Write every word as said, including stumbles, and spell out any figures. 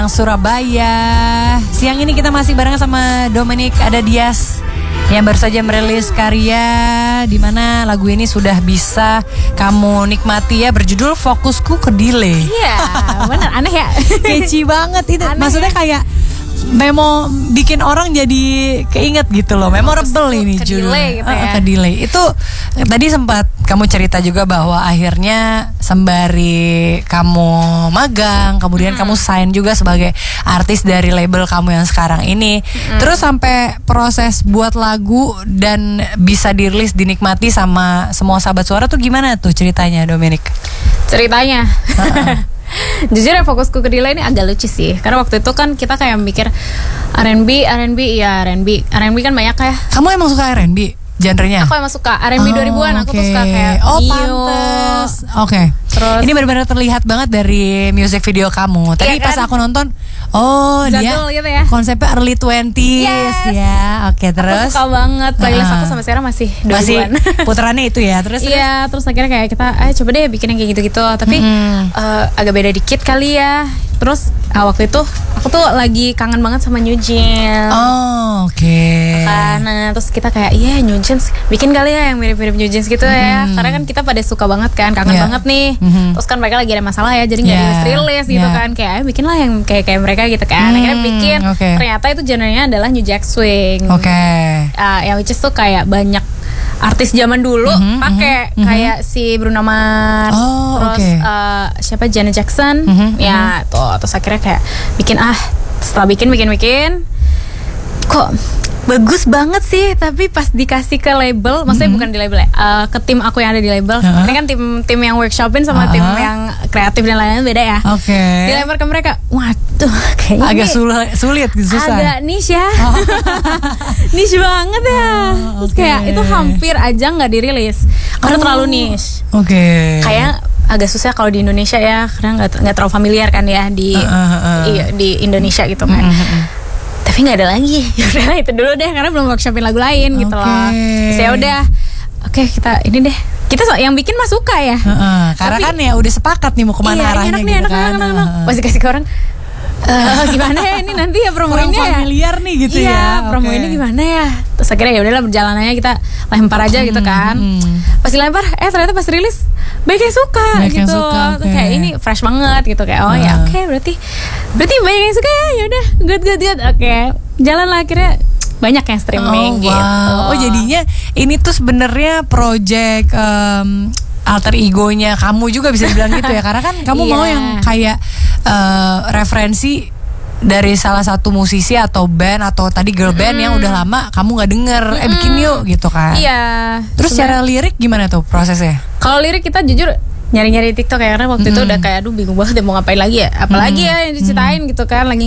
Surabaya. Siang ini kita masih bareng sama Dominic Adadias yang baru saja merilis karya di mana lagu ini sudah bisa kamu nikmati ya, berjudul Fokusku ke Delay. Iya, benar, aneh ya. Catchy banget itu. Aneh maksudnya ya? Kayak memo bikin orang jadi keinget gitu loh, memorable ini judulnya. Gitu ya. Ke Delay. Itu tadi sempat kamu cerita juga bahwa akhirnya sembari kamu magang, kemudian hmm. kamu sign juga sebagai artis dari label kamu yang sekarang ini. Hmm. Terus sampai proses buat lagu dan bisa dirilis, dinikmati sama semua sahabat suara tuh gimana tuh ceritanya, Dominic? Ceritanya jujur ya, Fokusku ke Delay ini agak lucu sih. Karena waktu itu kan kita kayak mikir R and B, R and B, ya R and B R and B kan banyak ya. Kamu emang suka R and B? Genrenya? Aku emang suka R and B oh, dua ribuan, aku okay. tuh suka kayak Oh Neo. pantes. Oke okay. Terus ini benar-benar terlihat banget dari music video kamu. Tadi iya kan? Pas aku nonton, oh Jadul dia gitu ya. Konsepnya early twenties yes. ya. Oke okay, terus aku suka banget. Playlist uh, aku sampai sekarang masih dua ribuan. Masih puterannya itu ya. Terus iya, terus akhirnya kayak kita eh coba deh bikin yang kayak gitu-gitu. Tapi mm-hmm. uh, agak beda dikit kali ya. Terus uh, waktu itu aku tuh lagi kangen banget sama New Jeans. Oh, oke. Okay. Karena terus kita kayak iya yeah, New Jeans bikin kali ya yang mirip-mirip New Jeans gitu mm-hmm. ya. Karena kan kita pada suka banget kan, kangen yeah. banget nih. Mm-hmm. Terus kan mereka lagi ada masalah ya, jadi nggak yeah. rilis-rilis gitu yeah. kan. Kayak eh, bikin lah yang kayak kayak mereka gitu kan. Mm, akhirnya bikin. Okay. Ternyata itu genrenya adalah New Jack Swing. Oke. Okay. Uh, yang which is tuh kayak banyak artis zaman dulu mm-hmm, pakai mm-hmm. kayak si Bruno Mars, oh, terus okay. uh, siapa Janet Jackson, mm-hmm, ya tuh terus akhirnya kayak bikin ah setelah bikin bikin bikin kok bagus banget sih, tapi pas dikasih ke label, maksudnya mm-hmm. bukan di label ya, uh, ke tim aku yang ada di label, uh-huh. ini kan tim tim yang workshopin sama uh-huh. tim yang kreatif dan lain-lain beda ya. Oke. Okay. Dilempar ke mereka, waduh, kayaknya agak sulit, sulit, susah. Agak niche ya, oh. niche banget ya. Oh, terus okay. kayak itu hampir aja nggak dirilis karena oh. terlalu niche. Oke. Okay. Kayak agak susah kalau di Indonesia ya, karena nggak nggak terlalu familiar kan ya di uh, uh, uh. Iya, di Indonesia gitu kan. Uh, uh, uh. Tapi nggak ada lagi. Yaudah itu dulu deh, karena belum workshopin lagu lain okay. gitu loh. Saya udah, oke okay, kita ini deh. Kita so, yang bikin mah suka ya. Uh-uh, karena tapi, kan ya udah sepakat nih mau kemana iya, arahnya enak gitu nih, enak, kan. Enak, enak, enak. Masih kasih ke orang. Uh, gimana ya ini nanti ya promoinnya ya. Familiar nih gitu iya, ya. Promo okay. ini gimana ya. Terus akhirnya ya udahlah berjalanannya kita lempar aja hmm, gitu kan. Hmm. Pas dilempar, eh ternyata pas rilis banyak yang suka banyak gitu. Yang suka, okay. Kayak ini fresh banget gitu kayak oh uh. ya oke okay, berarti berarti banyak yang suka ya. Ya udah good good good. Oke. Okay. Jalan lah akhirnya banyak yang streaming oh, gitu. Wow. Oh jadinya ini tuh sebenarnya project um, alter egonya kamu juga bisa dibilang gitu ya, karena kan kamu yeah. mau yang kayak uh, referensi dari salah satu musisi atau band atau tadi girl band mm. yang udah lama kamu nggak denger mm. eh bikin yuk gitu kan. Iya. Yeah. Terus secara lirik gimana tuh prosesnya? Kalau lirik kita jujur nyari-nyari TikTok ya, karena waktu mm. itu udah kayak aduh bingung banget deh mau ngapain lagi ya, apalagi mm. ya yang diceritain mm. gitu kan, lagi